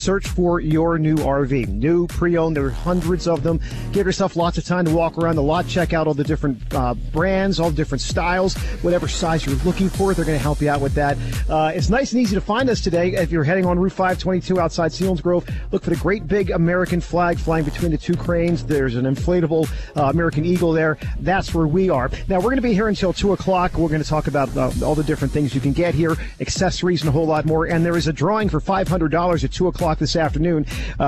Search for your new RV. New, pre-owned, there are hundreds of them. Give yourself lots of time to walk around the lot, check out all the different brands, all the different styles, whatever size you're looking for. They're going to help you out with that. It's nice and easy to find us today. If you're heading on Route 522 outside Selinsgrove, look for the great big American flag flying between the two cranes. There's an inflatable American Eagle there. That's where we are. Now, we're going to be here until 2 o'clock. We're going to talk about all the different things you can get here, accessories, and a whole lot more. And there is a drawing for $500 at 2 o'clock this afternoon.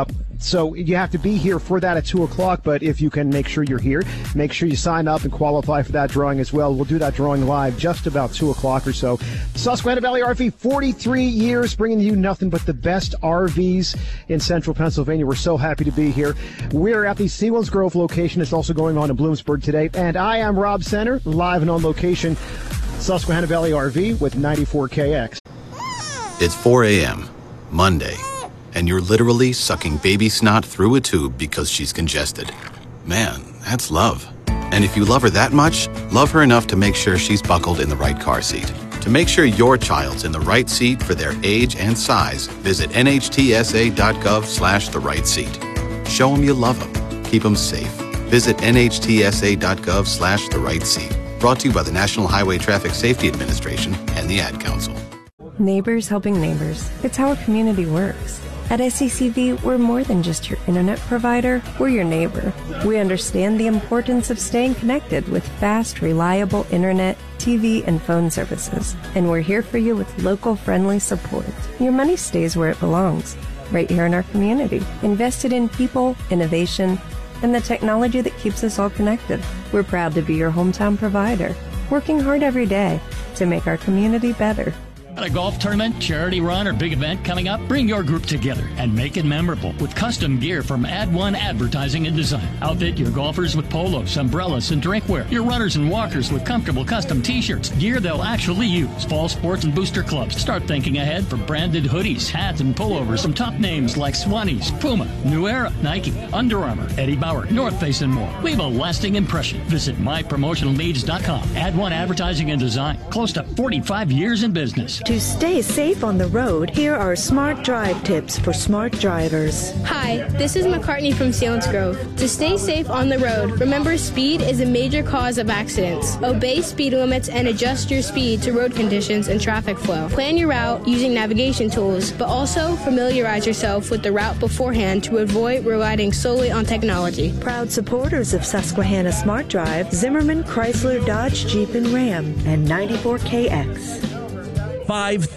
So you have to be here for that at 2 o'clock, but if you can make sure you're here, make sure you sign up and qualify for that drawing as well. We'll do that drawing live just about 2 o'clock or so. Susquehanna Valley RV, 43 years, bringing you nothing but the best RVs in central Pennsylvania. We're so happy to be here. We're at the Selinsgrove location. It's also going on in Bloomsburg today, and I am Rob Center, live and on location, Susquehanna Valley RV with 94KX. It's 4 a.m., Monday, and you're literally sucking baby snot through a tube because she's congested. Man, that's love. And if you love her that much, love her enough to make sure she's buckled in the right car seat. To make sure your child's in the right seat for their age and size, visit nhtsa.gov/the right seat. Show them you love them. Keep them safe. Visit nhtsa.gov/the right seat. Brought to you by the National Highway Traffic Safety Administration and the Ad Council. Neighbors helping neighbors. It's how a community works. At SECV, we're more than just your internet provider, we're your neighbor. We understand the importance of staying connected with fast, reliable internet, TV, and phone services. And we're here for you with local friendly support. Your money stays where it belongs, right here in our community. Invested in people, innovation, and the technology that keeps us all connected. We're proud to be your hometown provider, working hard every day to make our community better. Got a golf tournament, charity run, or big event coming up? Bring your group together and make it memorable with custom gear from Ad1 Advertising and Design. Outfit your golfers with polos, umbrellas, and drinkware. Your runners and walkers with comfortable custom t-shirts, gear they'll actually use. Fall sports and booster clubs. Start thinking ahead for branded hoodies, hats, and pullovers from top names like Swannies, Puma, New Era, Nike, Under Armour, Eddie Bauer, North Face, and more. Leave a lasting impression. Visit mypromotionalneeds.com. Ad1 Advertising and Design. Close to 45 years in business. To stay safe on the road, here are smart drive tips for smart drivers. Hi, this is McCartney from Selinsgrove. To stay safe on the road, remember speed is a major cause of accidents. Obey speed limits and adjust your speed to road conditions and traffic flow. Plan your route using navigation tools, but also familiarize yourself with the route beforehand to avoid relying solely on technology. Proud supporters of Susquehanna Smart Drive, Zimmerman, Chrysler, Dodge, Jeep, and Ram, and 94KX. 5